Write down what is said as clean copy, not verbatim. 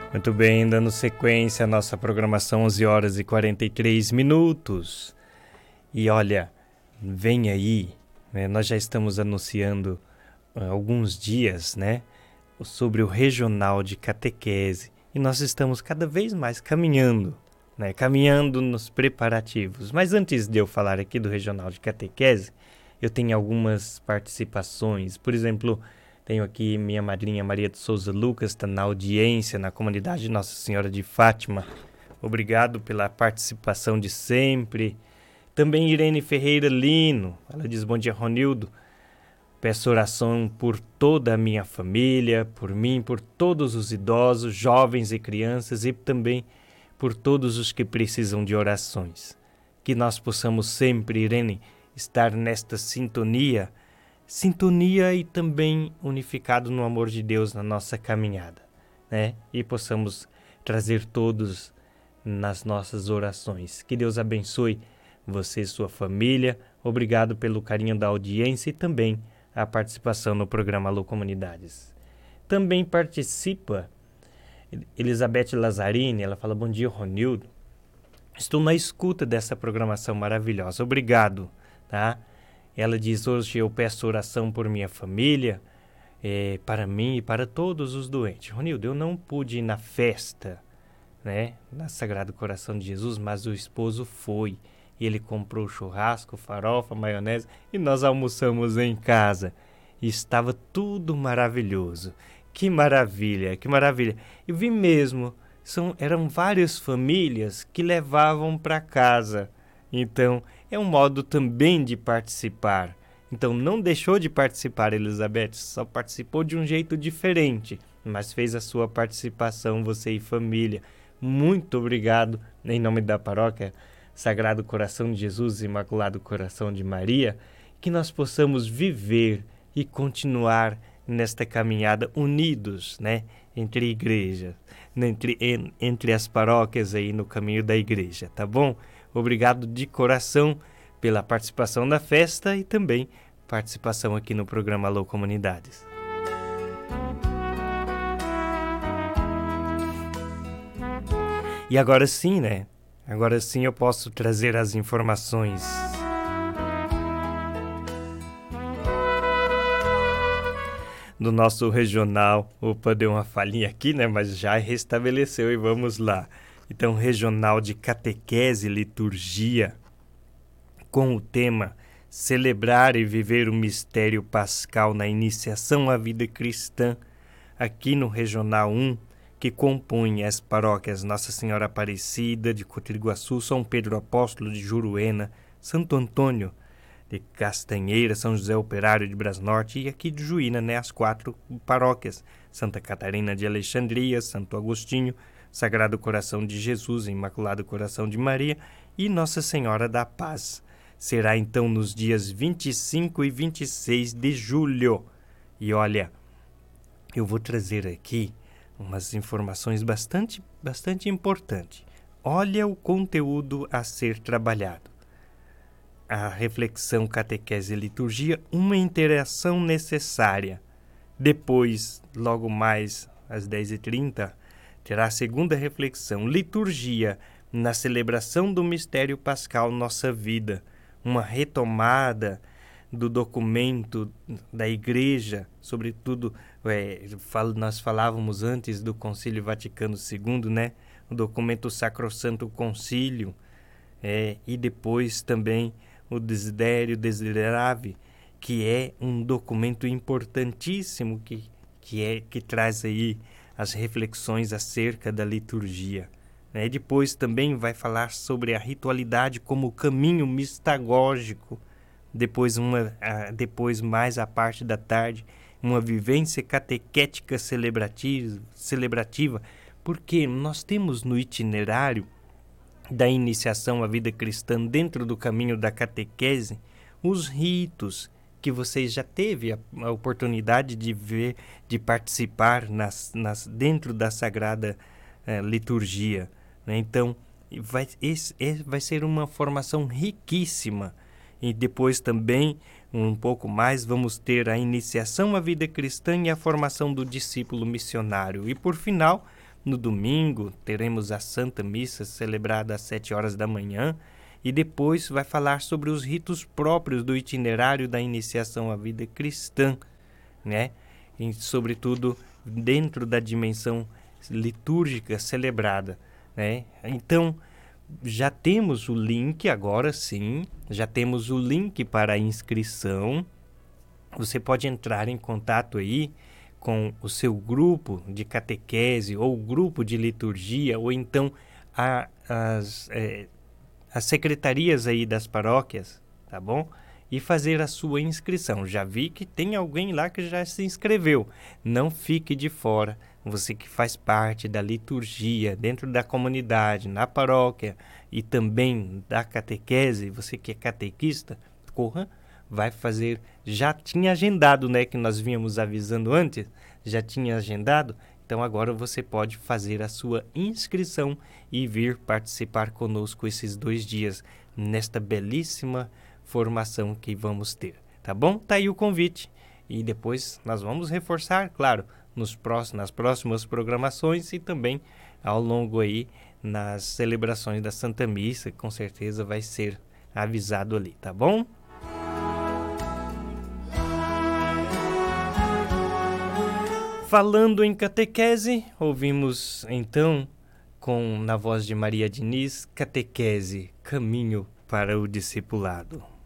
Muito bem, dando sequência à nossa programação, 11 horas e 43 minutos. E olha, vem aí, né, nós já estamos anunciando há alguns dias, né, sobre o Regional de Catequese. E nós estamos cada vez mais caminhando, né, caminhando nos preparativos. Mas antes de eu falar aqui do Regional de Catequese, eu tenho algumas participações. Por exemplo, tenho aqui minha madrinha Maria de Souza Lucas, está na audiência na comunidade Nossa Senhora de Fátima. Obrigado pela participação de sempre. Também Irene Ferreira Lino, ela diz: bom dia, Ronildo. Peço oração por toda a minha família, por mim, por todos os idosos, jovens e crianças e também por todos os que precisam de orações. Que nós possamos sempre, Irene, estar nesta sintonia e também unificado no amor de Deus na nossa caminhada, né? E possamos trazer todos nas nossas orações. Que Deus abençoe você e sua família. Obrigado pelo carinho da audiência e também a participação no programa Alô Comunidades. Também participa Elizabeth Lazzarini, ela fala: bom dia, Ronildo. Estou na escuta dessa programação maravilhosa. Obrigado, tá? Ela diz: hoje eu peço oração por minha família, para mim e para todos os doentes. Ronildo, eu não pude ir na festa, né, na Sagrado Coração de Jesus, mas o esposo foi. E ele comprou churrasco, farofa, maionese e nós almoçamos em casa. E estava tudo maravilhoso. Que maravilha, que maravilha. Eu vi mesmo, eram várias famílias que levavam para casa. Então, é um modo também de participar. Então, não deixou de participar, Elizabeth, só participou de um jeito diferente, mas fez a sua participação, você e família. Muito obrigado, em nome da paróquia Sagrado Coração de Jesus e Imaculado Coração de Maria, que nós possamos viver e continuar nesta caminhada unidos, né, entre igrejas, entre as paróquias aí no caminho da igreja, tá bom? Obrigado de coração pela participação na festa e também participação aqui no programa Alô Comunidades. E agora sim, né? Agora sim eu posso trazer as informações. Do nosso regional. Opa, deu uma falhinha aqui, né? Mas já restabeleceu e vamos lá. Então, Regional de Catequese e Liturgia, com o tema Celebrar e Viver o Mistério Pascal na Iniciação à Vida Cristã, aqui no Regional 1, que compõe as paróquias Nossa Senhora Aparecida de Cotriguaçu, São Pedro Apóstolo de Juruena, Santo Antônio de Castanheira, São José Operário de Brasnorte e aqui de Juína, né, as 4 paróquias, Santa Catarina de Alexandria, Santo Agostinho, Sagrado Coração de Jesus, Imaculado Coração de Maria e Nossa Senhora da Paz. Será então nos dias 25 e 26 de julho. E olha, eu vou trazer aqui umas informações bastante importantes. Olha o conteúdo a ser trabalhado. A reflexão, catequese e liturgia, uma interação necessária. Depois, logo mais às 10h30, terá a segunda reflexão, liturgia na celebração do mistério pascal Nossa Vida, uma retomada do documento da Igreja, sobretudo, nós falávamos antes do Concílio Vaticano II, né? O documento Sacrosanto Concílio, e depois também o Desidério Desiderave, que é um documento importantíssimo que traz aí as reflexões acerca da liturgia. Né? Depois também vai falar sobre a ritualidade como caminho mistagógico. Depois, mais à parte da tarde, uma vivência catequética celebrativa, porque nós temos no itinerário da iniciação à vida cristã dentro do caminho da catequese os ritos que vocês já teve a oportunidade de ver, de participar dentro da Sagrada Liturgia. Né? Então, vai ser uma formação riquíssima. E depois também, um pouco mais, vamos ter a iniciação à vida cristã e a formação do discípulo missionário. E por final, No domingo, teremos a Santa Missa celebrada às 7 horas da manhã e depois vai falar sobre os ritos próprios do itinerário da iniciação à vida cristã, né? E, sobretudo, dentro da dimensão litúrgica celebrada, né? Então, já temos o link agora sim, já temos o link para a inscrição. Você pode entrar em contato aí com o seu grupo de catequese ou grupo de liturgia, ou então as secretarias aí das paróquias, tá bom? E fazer a sua inscrição. Já vi que tem alguém lá que já se inscreveu. Não fique de fora. Você que faz parte da liturgia, dentro da comunidade, na paróquia e também da catequese, você que é catequista, corra, vai fazer. Já tinha agendado, né? Que nós vínhamos avisando antes, já tinha agendado. Então agora você pode fazer a sua inscrição e vir participar conosco esses 2 dias nesta belíssima formação que vamos ter, tá bom? Tá aí o convite e depois nós vamos reforçar, claro, nas próximas programações e também ao longo aí nas celebrações da Santa Missa, com certeza vai ser avisado ali, tá bom? Falando em catequese, ouvimos então, na voz de Maria Diniz, Catequese, Caminho para o Discipulado.